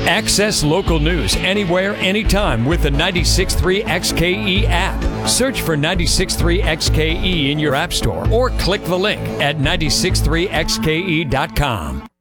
Access local news anywhere, anytime with the 96.3 XKE app. Search for 96.3 XKE in your app store or click the link at 963xke.com.